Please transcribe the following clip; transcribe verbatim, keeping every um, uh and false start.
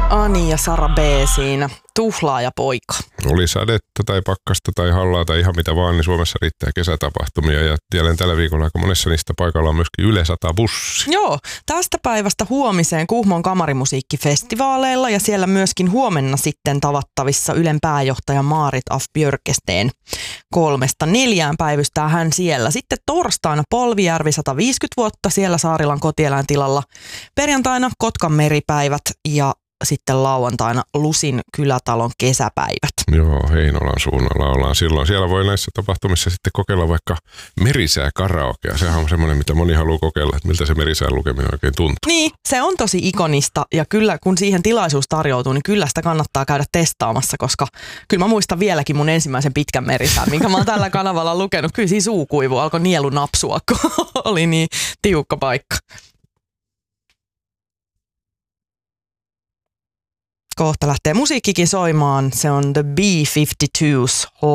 Ani ja Sara B siinä. Tuhlaaja poika. Oli sadetta tai pakkasta tai hallaa tai ihan mitä vaan, niin Suomessa riittää kesätapahtumia. Ja tiedän tällä viikolla aika monessa niistä paikalla on myöskin Yle sata bussi. Joo, tästä päivästä huomiseen Kuhmon kamarimusiikkifestivaaleilla ja siellä myöskin huomenna sitten tavattavissa Ylen pääjohtaja Maarit af Björkesteen. Kolmesta neljään päivystää hän siellä. Sitten torstaina Polvijärvi sata viisikymmentä vuotta siellä Saarilan kotieläintilalla. Perjantaina Kotkan meripäivät ja sitten lauantaina Lusin kylätalon kesäpäivät. Joo, Heinolan suunnalla ollaan silloin. Siellä voi näissä tapahtumissa sitten kokeilla vaikka merisää karaokea. Sehän on semmoinen, mitä moni haluaa kokeilla, että miltä se merisään lukeminen oikein tuntuu. Niin, se on tosi ikonista ja kyllä kun siihen tilaisuus tarjoutuu, niin kyllä sitä kannattaa käydä testaamassa, koska kyllä mä muistan vieläkin mun ensimmäisen pitkän merisään, minkä mä oon tällä kanavalla lukenut. Kyllä siinä suu kuivui, alkoi nielu napsua, kun oli niin tiukka paikka. Kohta lähtee musiikkikin soimaan. Se on The B viisikymmentäkaksi